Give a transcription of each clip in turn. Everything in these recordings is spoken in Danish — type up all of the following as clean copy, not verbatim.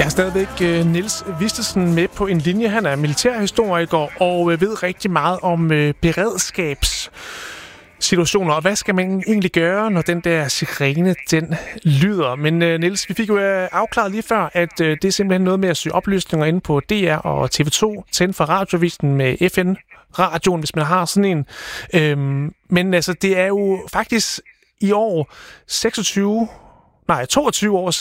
Jeg har stadigvæk Niels Vistesen med på en linje. Han er militærhistoriker og ved rigtig meget om beredskabssituationer. Og hvad skal man egentlig gøre, når den der sirene, den lyder? Men Niels, vi fik jo afklaret lige før, at det er simpelthen noget med at søge oplysninger inde på DR og TV2, tænde for radioavisen med FN-radioen, hvis man har sådan en. Men altså, det er jo faktisk i år 32 år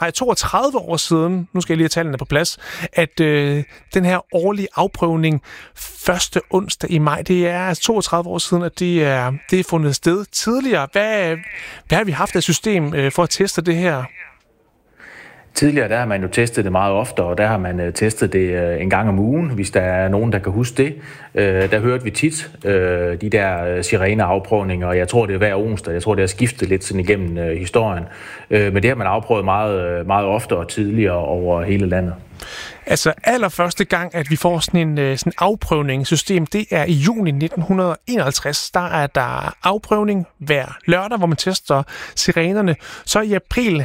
siden, nu skal jeg lige have tallene på plads, at den her årlige afprøvning første onsdag i maj, det er 32 år siden, at det er fundet sted tidligere. Hvad har vi haft af system for at teste det her? Tidligere der har man jo testet det meget ofte, og der har man testet det en gang om ugen, hvis der er nogen, der kan huske det. Der hørte vi tit de der sireneafprøvninger, og jeg tror, det er hver onsdag. Jeg tror, det har skiftet lidt sådan igennem historien. Men det har man afprøvet meget, meget ofte og tidligere over hele landet. Altså allerførste gang, at vi får sådan en afprøvningssystem, det er i juni 1951. Der er der afprøvning hver lørdag, hvor man tester sirenerne. Så i april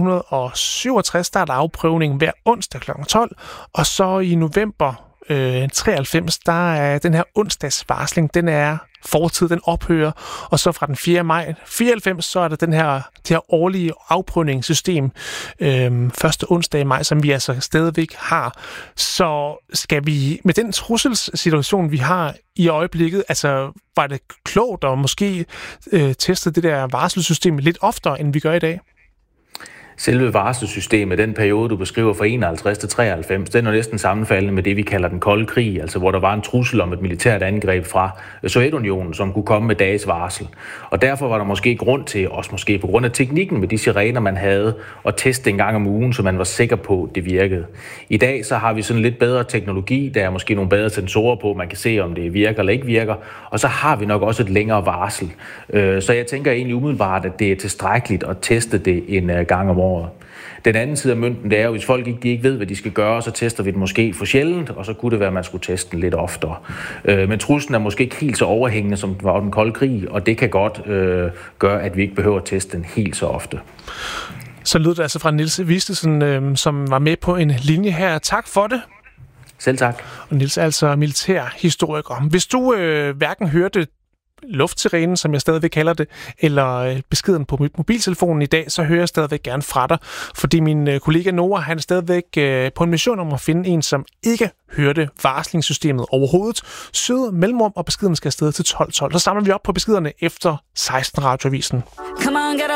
1967, der er der afprøvning hver onsdag kl. 12. Og så i november 93, der er den her onsdagsvarsling, den er fortid, den ophører, og så fra den 4. maj 94, så er der det her årlige afprøvningssystem første onsdag i maj, som vi altså stadigvæk har. Så skal vi med den trusselssituation, vi har i øjeblikket, altså var det klogt at måske teste det der varselssystem lidt oftere, end vi gør i dag? Selve varselssystemet, den periode, du beskriver fra 51 til 93, den er næsten sammenfaldende med det, vi kalder den kolde krig, altså hvor der var en trussel om et militært angreb fra Sovjetunionen, som kunne komme med dages varsel. Og derfor var der måske grund til, også måske på grund af teknikken med de sirener, man havde, at teste en gang om ugen, så man var sikker på, at det virkede. I dag så har vi sådan lidt bedre teknologi, der er måske nogle bedre sensorer på, man kan se, om det virker eller ikke virker, og så har vi nok også et længere varsel. Så jeg tænker egentlig umiddelbart, at det er tilstrækkeligt at teste det en gang om året. Den anden side af mønten, det er jo, hvis folk ikke ved, hvad de skal gøre, så tester vi det måske for sjældent, og så kunne det være, at man skulle teste den lidt oftere. Men truslen er måske ikke helt så overhængende, som den var den kolde krig, og det kan godt gøre, at vi ikke behøver at teste den helt så ofte. Så lød det altså fra Niels Vistesen, som var med på en linje her. Tak for det. Selv tak. Og Niels er altså militærhistoriker. Hvis du hverken hørte luftsirenen, som jeg stadigvæk kalder det, eller beskeden på mobiltelefonen i dag, så hører jeg stadigvæk gerne fra dig, fordi min kollega Nora, han er stadigvæk på en mission om at finde en, som ikke hørte varslingssystemet overhovedet. Sød mellemrum, og beskeden skal afsted til 12.12. Så samler vi op på beskederne efter 16 radioavisen.